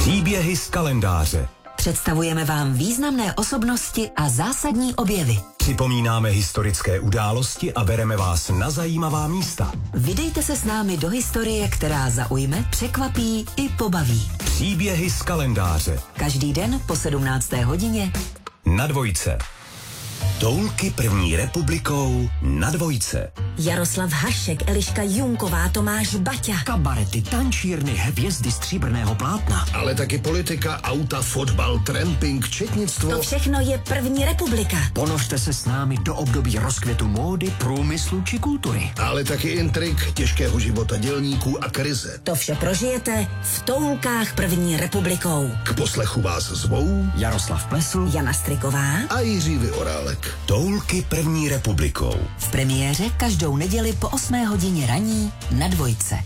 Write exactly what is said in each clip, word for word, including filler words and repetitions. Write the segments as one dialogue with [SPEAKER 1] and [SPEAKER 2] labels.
[SPEAKER 1] Příběhy z kalendáře.
[SPEAKER 2] Představujeme vám významné osobnosti a zásadní objevy.
[SPEAKER 1] Připomínáme historické události a bereme vás na zajímavá místa.
[SPEAKER 2] Vydejte se s námi do historie, která zaujme, překvapí i pobaví.
[SPEAKER 1] Příběhy z kalendáře.
[SPEAKER 2] Každý den po sedmnácté hodině
[SPEAKER 1] Na Dvojce. Toulky první republikou na Dvojce.
[SPEAKER 2] Jaroslav Hašek, Eliška Junková, Tomáš Baťa.
[SPEAKER 3] Kabarety, tančírny, hvězdy stříbrného plátna.
[SPEAKER 4] Ale taky politika, auta, fotbal, tramping, četnictvo.
[SPEAKER 2] To všechno je první republika.
[SPEAKER 3] Ponožte se s námi do období rozkvětu módy, průmyslu či kultury.
[SPEAKER 4] Ale taky intrik, těžkého života dělníků a krize.
[SPEAKER 2] To vše prožijete v Toulkách první republikou.
[SPEAKER 4] K poslechu vás zvou
[SPEAKER 3] Jaroslav Plesl,
[SPEAKER 2] Jana Striková
[SPEAKER 4] a Jiří Vyorálek.
[SPEAKER 1] Toulky první republikou.
[SPEAKER 2] V premiéře každou neděli po osmé hodině raní na Dvojce.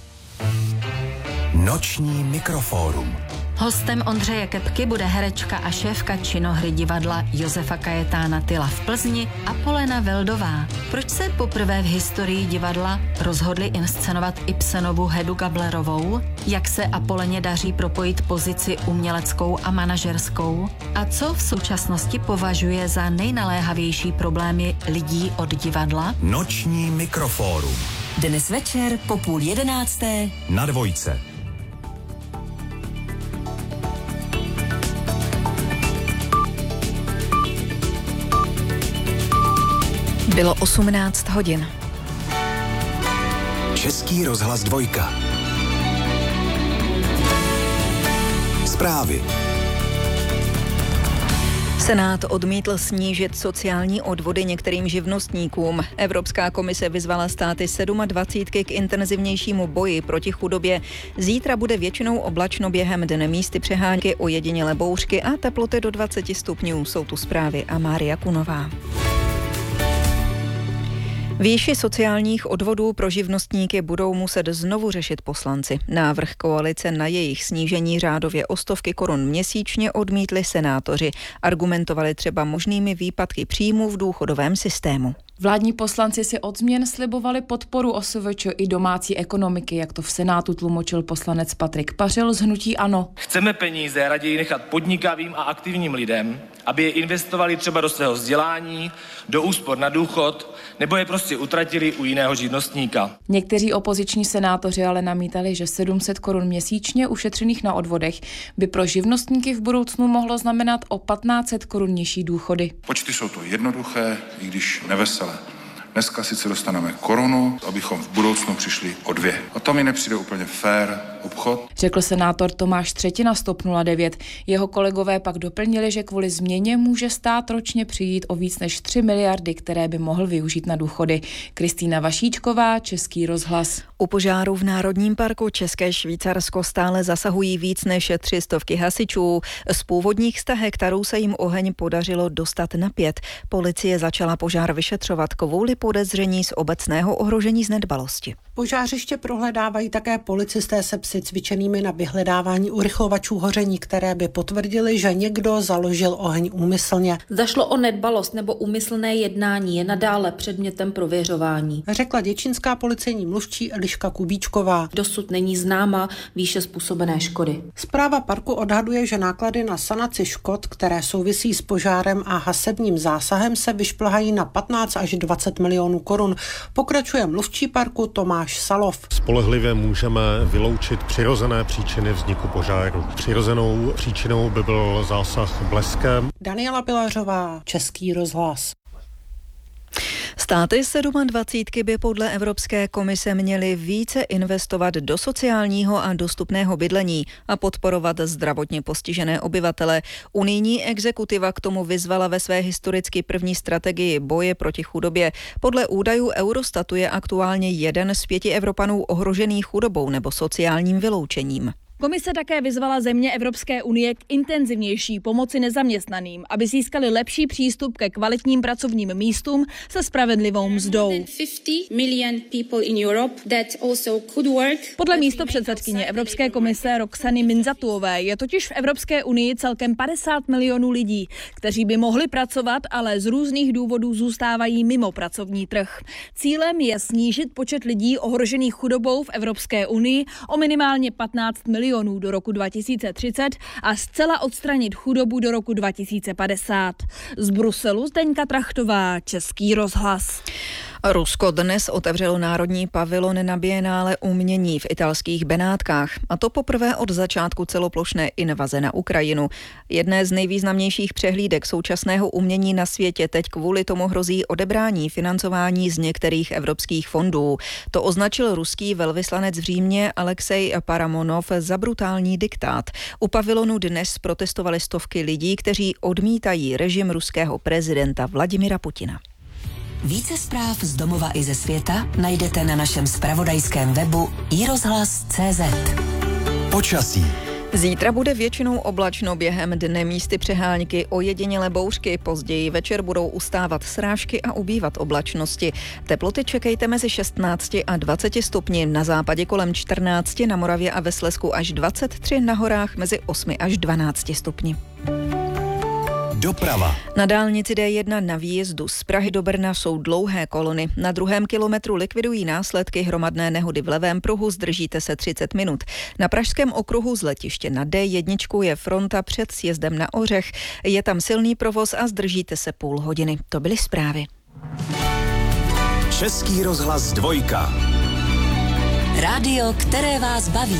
[SPEAKER 1] Noční mikrofórum.
[SPEAKER 5] Hostem Ondřeje Kepky bude herečka a šéfka činohry divadla Josefa Kajetána Tyla v Plzni Apolena Veldová. Proč se poprvé v historii divadla rozhodli inscenovat Ibsenovu Hedu Gablerovou? Jak se Apoleně daří propojit pozici uměleckou a manažerskou? A co v současnosti považuje za nejnaléhavější problémy lidí od divadla?
[SPEAKER 1] Noční mikrofórum.
[SPEAKER 2] Dnes večer po půl jedenácté
[SPEAKER 1] Na Dvojce.
[SPEAKER 6] Bylo osmnáct hodin.
[SPEAKER 1] Český rozhlas Dvojka. Zprávy.
[SPEAKER 6] Senát odmítl snížit sociální odvody některým živnostníkům. Evropská komise vyzvala státy dvacet sedm k intenzivnějšímu boji proti chudobě. Zítra bude většinou oblačno, během dne místy přehánky, ojedinělé bouřky a teploty do dvacet stupňů. Jsou tu zprávy a Mária Kunová. Výši sociálních odvodů pro živnostníky budou muset znovu řešit poslanci. Návrh koalice na jejich snížení řádově o stovky korun měsíčně odmítli senátoři. Argumentovali třeba možnými výpadky příjmů v důchodovém systému.
[SPEAKER 7] Vládní poslanci si od změn slibovali podporu O S V Č i domácí ekonomiky, jak to v Senátu tlumočil poslanec Patrik Pařil z hnutí ANO.
[SPEAKER 8] Chceme peníze raději nechat podnikavým a aktivním lidem, aby je investovali třeba do svého vzdělání, do úspor na důchod, nebo je prostě utratili u jiného živnostníka.
[SPEAKER 7] Někteří opoziční senátoři ale namítali, že sedm set korun měsíčně ušetřených na odvodech by pro živnostníky v budoucnu mohlo znamenat o patnáct set korun nižší důchody.
[SPEAKER 9] Počty jsou to jednoduché, i když neveselé. Dneska sice dostaneme korunu, abychom v budoucnu přišli o dvě. A to mi nepřijde úplně fér obchod.
[SPEAKER 7] Řekl senátor Tomáš Třetina z TOP nula devět. Jeho kolegové pak doplnili, že kvůli změně může stát ročně přijít o víc než tři miliardy, které by mohl využít na důchody. Kristýna Vašíčková, Český rozhlas.
[SPEAKER 6] U požáru v Národním parku České Švýcarsko stále zasahují víc než tři stovky hasičů. Z původních sta hektarů se jim oheň podařilo dostat na pět. Policie začala požár vyšetřovat kvůli podezření z obecného ohrožení z nedbalosti.
[SPEAKER 10] Požářiště prohledávají také policisté se psy cvičenými na vyhledávání urychlovačů hoření, které by potvrdili, že někdo založil oheň úmyslně.
[SPEAKER 11] Zašlo o nedbalost nebo úmyslné jednání, je nadále předmětem prověřování,
[SPEAKER 10] řekla děčínská policejní mluvčí Eliška Kubíčková.
[SPEAKER 11] Dosud není známa výše způsobené škody.
[SPEAKER 10] Správa parku odhaduje, že náklady na sanaci škod, které souvisí s požárem a hasebním zásahem, se vyšplhají na patnáct až dvacet milionů korun. Pokračuje mluvčí parku Tomáš Salov.
[SPEAKER 12] Spolehlivě můžeme vyloučit přirozené příčiny vzniku požáru. Přirozenou příčinou by byl zásah bleskem.
[SPEAKER 10] Daniela Pilařová, Český rozhlas.
[SPEAKER 6] Státy dvacet sedm by podle Evropské komise měly více investovat do sociálního a dostupného bydlení a podporovat zdravotně postižené obyvatele. Unijní exekutiva k tomu vyzvala ve své historicky první strategii boje proti chudobě. Podle údajů Eurostatu je aktuálně jeden z pěti Evropanů ohrožený chudobou nebo sociálním vyloučením.
[SPEAKER 13] Komise také vyzvala země Evropské unie k intenzivnější pomoci nezaměstnaným, aby získali lepší přístup ke kvalitním pracovním místům se spravedlivou mzdou. Podle místopředsedkyně Evropské komise Roxany Minzatuové je totiž v Evropské unii celkem padesát milionů lidí, kteří by mohli pracovat, ale z různých důvodů zůstávají mimo pracovní trh. Cílem je snížit počet lidí ohrožených chudobou v Evropské unii o minimálně patnáct milionů. milionů do roku dva tisíce třicet a zcela odstranit chudobu do roku dva tisíce padesát. Z Bruselu Zdeňka Trachtová, Český rozhlas.
[SPEAKER 6] Rusko dnes otevřelo národní pavilon na Bienále umění v italských Benátkách. A to poprvé od začátku celoplošné invaze na Ukrajinu. Jedné z nejvýznamnějších přehlídek současného umění na světě teď kvůli tomu hrozí odebrání financování z některých evropských fondů. To označil ruský velvyslanec v Římě Alexej Paramonov za brutální diktát. U pavilonu dnes protestovali stovky lidí, kteří odmítají režim ruského prezidenta Vladimira Putina.
[SPEAKER 2] Více zpráv z domova i ze světa najdete na našem zpravodajském webu i rozhlas tečka cé zet.
[SPEAKER 1] Počasí.
[SPEAKER 6] Zítra bude většinou oblačno, během dne místy přehánky, ojedinělé bouřky, později večer budou ustávat srážky a ubývat oblačnosti. Teploty čekejte mezi šestnácti a dvaceti stupni, na západě kolem čtrnácti, na Moravě a ve Slezsku až dvacet tři, na horách mezi osmi až dvanácti stupni.
[SPEAKER 1] Doprava.
[SPEAKER 6] Na dálnici D jedna na výjezdu z Prahy do Brna jsou dlouhé kolony. Na druhém kilometru likvidují následky hromadné nehody v levém pruhu, zdržíte se třicet minut. Na pražském okruhu z letiště na D jedna je fronta před sjezdem na Ořech. Je tam silný provoz a zdržíte se půl hodiny. To byly zprávy.
[SPEAKER 1] Český rozhlas dvojka.
[SPEAKER 2] Rádio, které vás baví.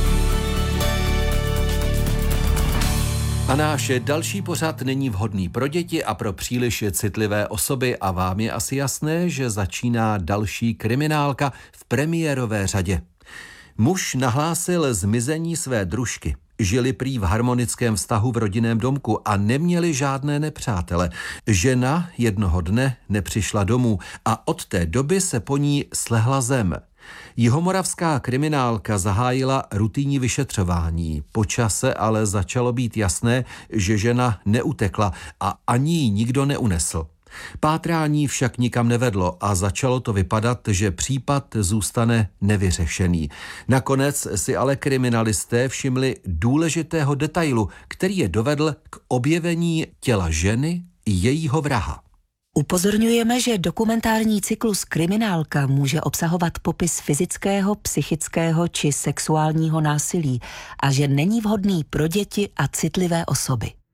[SPEAKER 14] A náš další pořad není vhodný pro děti a pro příliš citlivé osoby a vám je asi jasné, že začíná další kriminálka v premiérové řadě. Muž nahlásil zmizení své družky. Žili prý v harmonickém vztahu v rodinném domku a neměli žádné nepřátele. Žena jednoho dne nepřišla domů a od té doby se po ní slehla zem. Jihomoravská kriminálka zahájila rutinní vyšetřování. Po čase ale začalo být jasné, že žena neutekla a ani ji nikdo neunesl. Pátrání však nikam nevedlo a začalo to vypadat, že případ zůstane nevyřešený. Nakonec si ale kriminalisté všimli důležitého detailu, který je dovedl k objevení těla ženy i jejího vraha.
[SPEAKER 2] Upozorňujeme, že dokumentární cyklus Kriminálka může obsahovat popis fyzického, psychického či sexuálního násilí a že není vhodný pro děti a citlivé osoby.